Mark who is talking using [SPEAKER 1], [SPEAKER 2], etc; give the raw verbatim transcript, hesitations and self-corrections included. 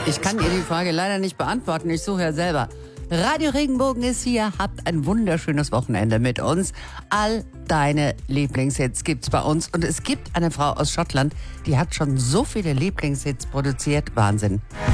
[SPEAKER 1] Ich kann ihr die Frage leider nicht beantworten. Ich suche ja selber. Radio Regenbogen ist hier. Habt ein wunderschönes Wochenende mit uns. All deine Lieblingshits gibt's bei uns. Und es gibt eine Frau aus Schottland, die hat schon so viele Lieblingshits produziert. Wahnsinn.